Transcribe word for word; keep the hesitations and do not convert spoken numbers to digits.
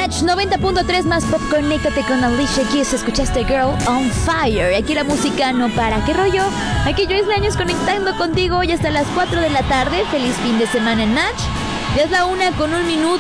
Match noventa punto tres más pop. Conéctate con Alicia Keys. Escuchaste Girl on Fire. Aquí la música no para. ¿Qué rollo? Aquí Joyce Laños conectando contigo hoy hasta las cuatro de la tarde. Feliz fin de semana en Match. Ya es la una con un minuto.